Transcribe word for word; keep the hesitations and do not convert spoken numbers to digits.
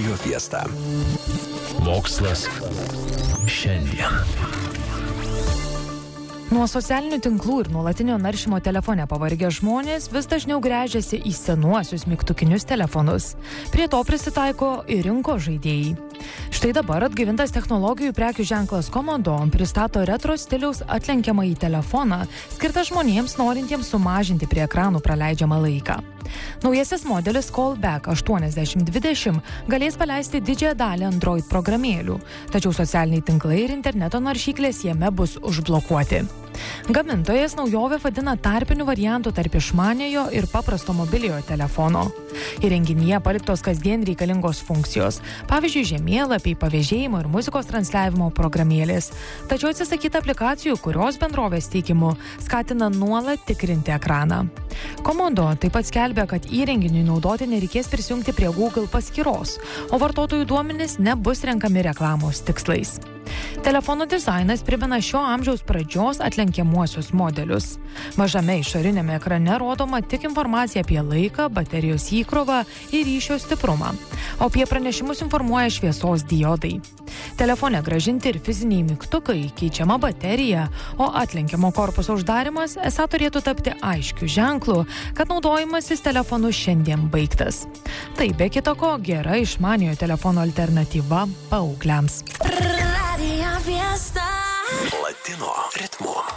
Radio Fiesta. Mokslas šiandien. Nuo socialinių tinklų ir nuolatinio naršymo telefone pavargę žmonės vis dažniau gręžiasi į senuosius mygtukinius telefonus. Prie to prisitaiko ir rinkos žaidėjai. Štai dabar atgaivintas technologijų prekių ženklas Komodo pristato retro stiliaus atlenkiamąjį telefoną, skirtą žmonėms norintiems sumažinti prie ekranų praleidžiamą laiką. Naujasis modelis Callback aštuoniasdešimt dvidešimt galės paleisti didžiąją dalį Android programėlių, tačiau socialiniai tinklai ir interneto naršyklės jame bus užblokuoti. Gamintojas naujovę vadina tarpiniu variantu tarp išmaniojo ir paprasto mobiliojo telefono. Įrenginyje paliktos kasdien reikalingos funkcijos, pavyzdžiui, žemėlapiai, pavėžėjimo ir muzikos transliavimo programėlės. Tačiau atsisakyta aplikacijų, kurios bendrovės teikimu skatina nuolat tikrinti ekraną. Komodo taip pat skelbia, kad įrenginiui naudoti nereikės prisijungti prie Google paskyros, o vartotojų duomenys nebus renkami reklamos tikslais. Telefono dizainas primena šio amžiaus pradžios atlenkiamuosius modelius. Mažame išorinėme ekrane rodoma tik informacija apie laiką, baterijos įkrovą ir ryšio stiprumą, o apie pranešimus informuoja šviesos diodai. Telefone grąžinti ir fiziniai mygtukai, keičiama baterija, o atlenkiamo korpuso uždarimas esą turėtų tapti aiškiu ženklu, kad naudojimasis telefonu šiandien baigtas. Tai be kita ko gera išmaniojo telefono alternatyva paaugliams. Latino ritmu.